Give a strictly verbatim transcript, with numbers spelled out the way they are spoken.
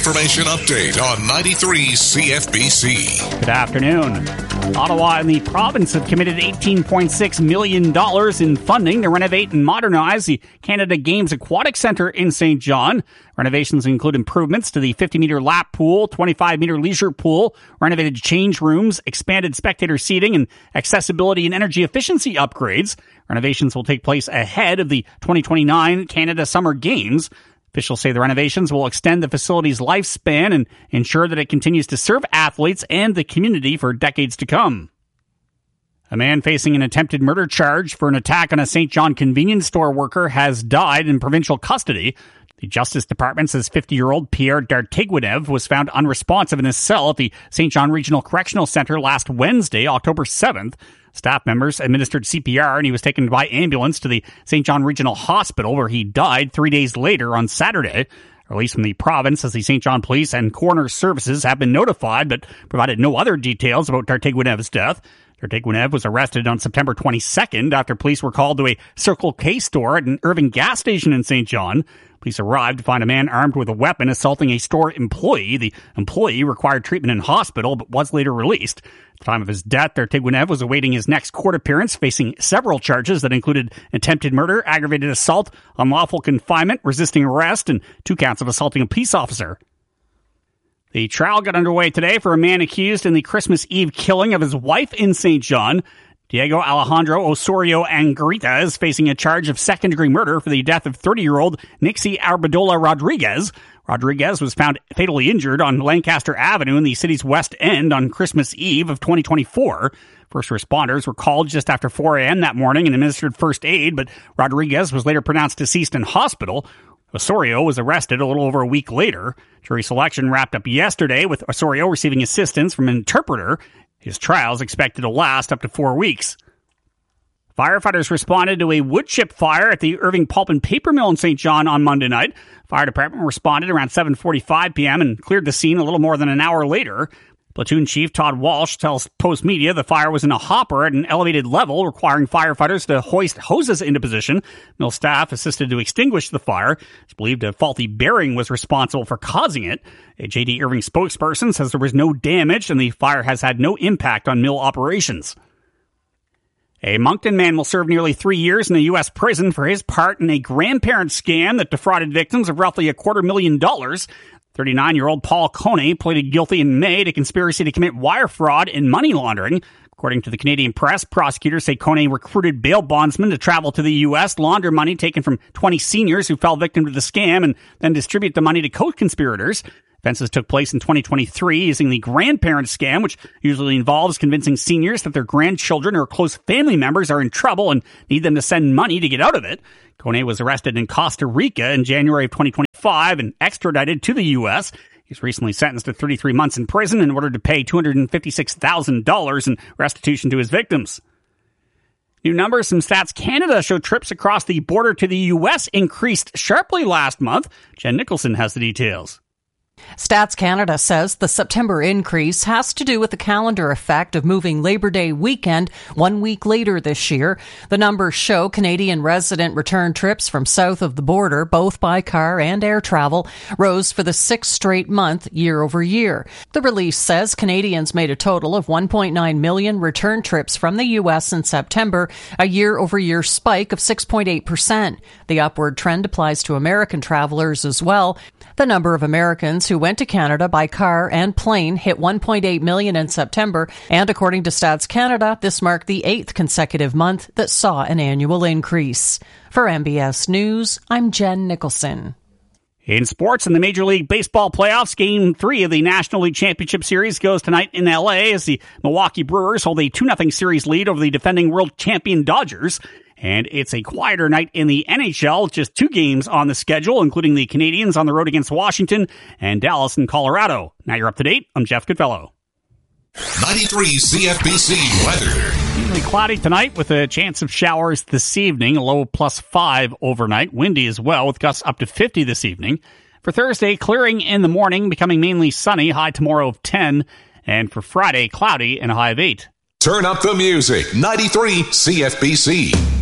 information update on ninety-three C F B C. Good afternoon. Ottawa and the province have committed eighteen point six million dollars in funding to renovate and modernize the Canada Games Aquatic Centre in Saint John. Renovations include improvements to the fifty-metre lap pool, twenty-five-metre leisure pool, renovated change rooms, expanded spectator seating, and accessibility and energy efficiency upgrades. Renovations will take place ahead of the twenty twenty-nine Canada Summer Games. Officials say the renovations will extend the facility's lifespan and ensure that it continues to serve athletes and the community for decades to come. A man facing an attempted murder charge for an attack on a Saint John convenience store worker has died in provincial custody. The Justice Department says fifty-year-old Pierre Dartiguenev was found unresponsive in his cell at the Saint John Regional Correctional Centre last Wednesday, October seventh. Staff members administered C P R and he was taken by ambulance to the Saint John Regional Hospital where he died three days later on Saturday. A release from the province says the Saint John Police and Coroner Services have been notified but provided no other details about Dartiguenev's death. Dartiguenev was arrested on September twenty-second after police were called to a Circle K store at an Irving gas station in Saint John. Police arrived to find a man armed with a weapon assaulting a store employee. The employee required treatment in hospital but was later released. At the time of his death, Dartiguenev was awaiting his next court appearance, facing several charges that included attempted murder, aggravated assault, unlawful confinement, resisting arrest, and two counts of assaulting a peace officer. The trial got underway today for a man accused in the Christmas Eve killing of his wife in Saint John. Diego Alejandro Osorio Angrita is facing a charge of second-degree murder for the death of thirty-year-old Nixie Arbedola Rodriguez. Rodriguez was found fatally injured on Lancaster Avenue in the city's West End on Christmas Eve of twenty twenty-four. First responders were called just after four a.m. that morning and administered first aid, but Rodriguez was later pronounced deceased in hospital. Osorio was arrested a little over a week later. Jury selection wrapped up yesterday with Osorio receiving assistance from an interpreter. His trial is expected to last up to four weeks. Firefighters responded to a wood chip fire at the Irving Pulp and Paper Mill in Saint John on Monday night. Fire department responded around seven forty-five p.m. and cleared the scene a little more than an hour later. Platoon Chief Todd Walsh tells Post Media the fire was in a hopper at an elevated level, requiring firefighters to hoist hoses into position. Mill staff assisted to extinguish the fire. It's believed a faulty bearing was responsible for causing it. A J D Irving spokesperson says there was no damage and the fire has had no impact on mill operations. A Moncton man will serve nearly three years in a U S prison for his part in a grandparent scam that defrauded victims of roughly a quarter million dollars. thirty-nine-year-old Paul Kone pleaded guilty in May to conspiracy to commit wire fraud and money laundering. According to the Canadian Press, prosecutors say Kone recruited bail bondsmen to travel to the U S, launder money taken from twenty seniors who fell victim to the scam, and then distribute the money to co-conspirators. Offenses took place in twenty twenty-three using the grandparent scam, which usually involves convincing seniors that their grandchildren or close family members are in trouble and need them to send money to get out of it. Kone was arrested in Costa Rica in January of twenty twenty-five and extradited to the U S. He's recently sentenced to thirty-three months in prison in order to pay two hundred fifty-six thousand dollars in restitution to his victims. New numbers from Stats Canada show trips across the border to the U S increased sharply last month. Jen Nicholson has the details. Stats Canada says the September increase has to do with the calendar effect of moving Labor Day weekend one week later this year. The numbers show Canadian resident return trips from south of the border, both by car and air travel, rose for the sixth straight month year over year. The release says Canadians made a total of one point nine million return trips from the U S in September, a year-over-year spike of six point eight percent. The upward trend applies to American travelers as well. The number of Americans who went to Canada by car and plane hit one point eight million in September, and according to Stats Canada, this marked the eighth consecutive month that saw an annual increase. For M B S News, I'm Jen Nicholson. In sports, in the Major League Baseball playoffs, Game three of the National League Championship Series goes tonight in L A as the Milwaukee Brewers hold a two nothing series lead over the defending world champion Dodgers. And it's a quieter night in the N H L, just two games on the schedule, including the Canadiens on the road against Washington and Dallas in Colorado. Now you're up to date. I'm Jeff Goodfellow. ninety-three C F B C weather. Mainly cloudy tonight with a chance of showers this evening, a low plus five overnight. Windy as well with gusts up to fifty this evening. For Thursday, clearing in the morning, becoming mainly sunny, high tomorrow of ten. And for Friday, cloudy and a high of eight. Turn up the music. ninety-three C F B C.